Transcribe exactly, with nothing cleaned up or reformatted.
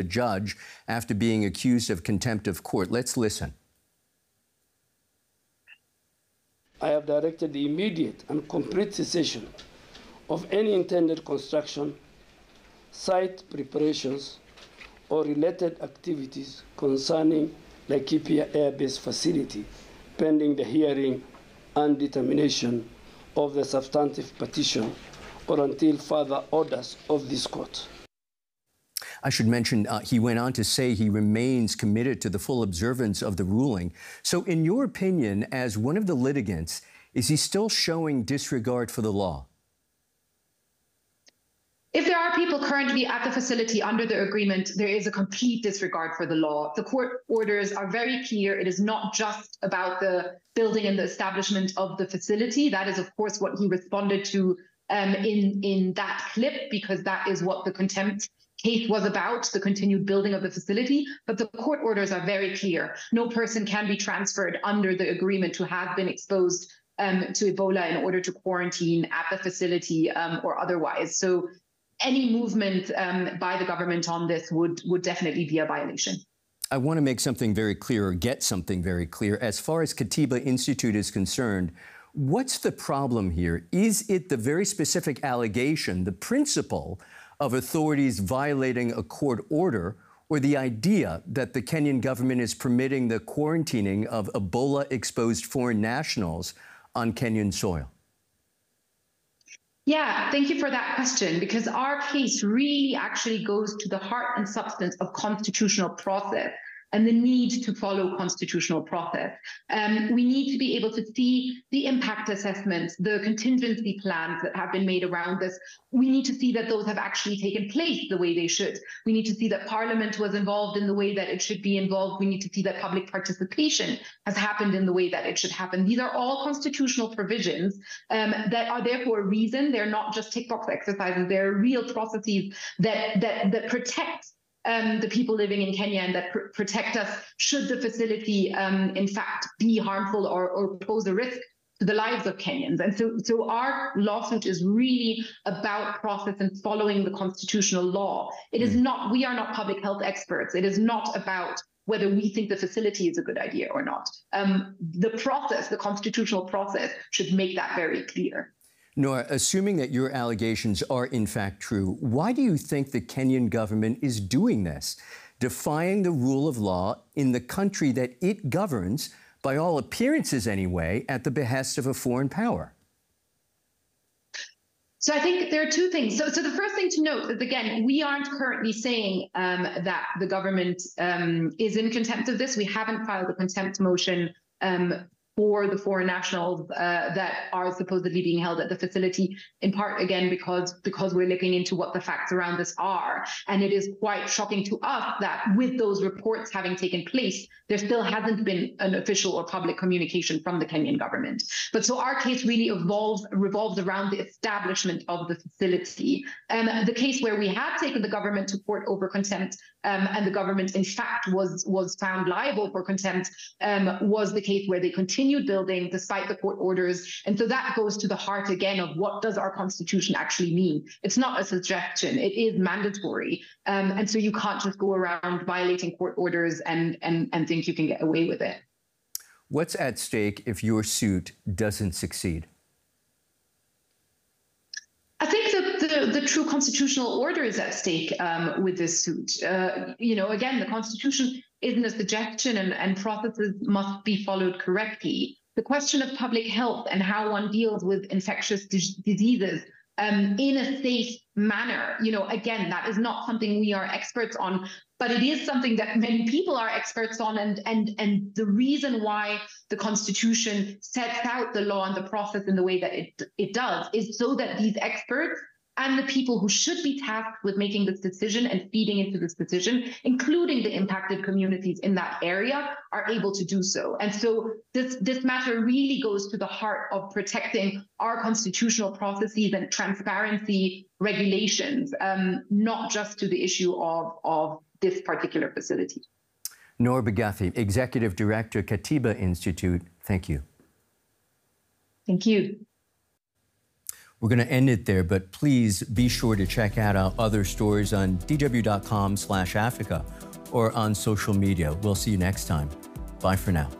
judge after being accused of contempt of court. Let's listen. I have directed the immediate and complete cessation of any intended construction, site preparations, or related activities concerning Laikipia Air Base facility, pending the hearing and determination of the substantive petition or until further orders of this court. I should mention, uh, he went on to say he remains committed to the full observance of the ruling. So in your opinion, as one of the litigants, is he still showing disregard for the law? If there are people currently at the facility under the agreement, there is a complete disregard for the law. The court orders are very clear. It is not just about the building and the establishment of the facility. That is, of course, what he responded to um, in, in that clip, because that is what the contempt case was about, the continued building of the facility. But the court orders are very clear. No person can be transferred under the agreement who has been exposed um, to Ebola in order to quarantine at the facility um, or otherwise. So any movement um, by the government on this would, would definitely be a violation. I want to make something very clear, or get something very clear. As far as Katiba Institute is concerned, what's the problem here? Is it the very specific allegation, the principle of authorities violating a court order, or the idea that the Kenyan government is permitting the quarantining of Ebola-exposed foreign nationals on Kenyan soil? Yeah, thank you for that question, because our case really actually goes to the heart and substance of constitutional process and the need to follow constitutional process. Um, we need to be able to see the impact assessments, the contingency plans that have been made around this. We need to see that those have actually taken place the way they should. We need to see that Parliament was involved in the way that it should be involved. We need to see that public participation has happened in the way that it should happen. These are all constitutional provisions um, that are there for a reason. They're not just tick box exercises. They're real processes that, that, that protect Um, the people living in Kenya and that pr protect us should the facility, um, in fact, be harmful or, or pose a risk to the lives of Kenyans. And so, so our lawsuit is really about process and following the constitutional law. It is not, we are not public health experts. It is not about whether we think the facility is a good idea or not. Um, the process, the constitutional process, should make that very clear. Nora, assuming that your allegations are in fact true, why do you think the Kenyan government is doing this, defying the rule of law in the country that it governs, by all appearances anyway, at the behest of a foreign power? So I think there are two things. So, so the first thing to note is, again, we aren't currently saying um, that the government um, is in contempt of this. We haven't filed a contempt motion um, for the foreign nationals uh, that are supposedly being held at the facility, in part, again, because, because we're looking into what the facts around this are. And it is quite shocking to us that with those reports having taken place, there still hasn't been an official or public communication from the Kenyan government. But so our case really evolves, revolves around the establishment of the facility. And um, the case where we have taken the government to court over contempt, um, and the government, in fact, was, was found liable for contempt, um, was the case where they continued building despite the court orders. And so that goes to the heart again of what does our constitution actually mean. It's not a suggestion, it is mandatory. Um, and so you can't just go around violating court orders and, and, and think you can get away with it. What's at stake if your suit doesn't succeed? I think that the, the true constitutional order is at stake um, with this suit. Uh, you know, again, the Constitution isn't a suggestion, and, and processes must be followed correctly. The question of public health and how one deals with infectious diseases um, in a safe manner, you know, again, that is not something we are experts on, but it is something that many people are experts on. And, and, and the reason why the Constitution sets out the law and the process in the way that it, it does is so that these experts and the people who should be tasked with making this decision and feeding into this decision, including the impacted communities in that area, are able to do so. And so this, this matter really goes to the heart of protecting our constitutional processes and transparency regulations, um, not just to the issue of, of this particular facility. Nora Bagathi, Executive Director, Katiba Institute, thank you. Thank you. We're going to end it there, but please be sure to check out our other stories on d w dot com slash Africa or on social media. We'll see you next time. Bye for now.